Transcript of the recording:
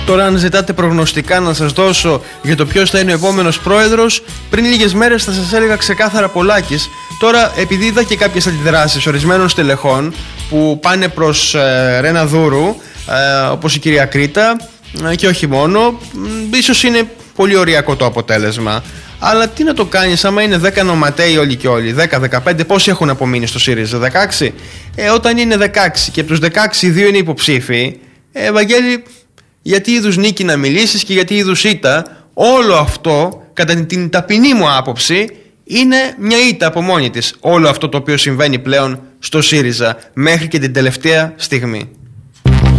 Τώρα, αν ζητάτε προγνωστικά να σας δώσω για το ποιος θα είναι ο επόμενος πρόεδρος, πριν λίγες μέρες θα σας έλεγα ξεκάθαρα Πολάκης. Τώρα, επειδή είδα και κάποιες αντιδράσεις ορισμένων στελεχών που πάνε προς Ρεναδούρου, όπως η κυρία Κρήτα, και όχι μόνο, ίσως είναι πολύ ωριακό το αποτέλεσμα. Αλλά τι να το κάνεις, άμα είναι 10 νοματέοι όλοι και όλοι, 10-15, πόσοι έχουν απομείνει στο ΣΥΡΙΖΑ, 16? Όταν είναι 16 και από τους 16 οι 2 είναι υποψήφοι, Βαγγέλη, γιατί είδους νίκη να μιλήσεις και γιατί είδους ήττα? Όλο αυτό, κατά την ταπεινή μου άποψη, είναι μια ήττα από μόνη της. Όλο αυτό το οποίο συμβαίνει πλέον στο ΣΥΡΙΖΑ μέχρι και την τελευταία στιγμή.